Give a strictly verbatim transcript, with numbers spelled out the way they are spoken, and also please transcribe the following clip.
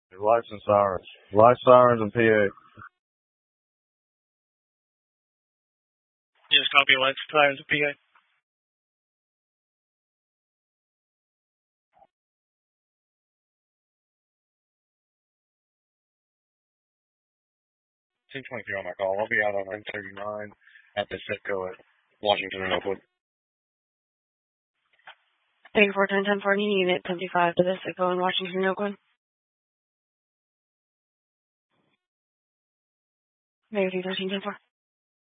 Lights and sirens. Lights, sirens, and P A. Yes, copy lights, sirens, and P A. ten twenty-three on my call. I'll be out on nine thirty-nine at the Citgo at Washington and Oakwood. Thank you for ten ten forty, Unit seventy-five to the Citgo in Washington and Oakwood. Maybe thirteen ten four.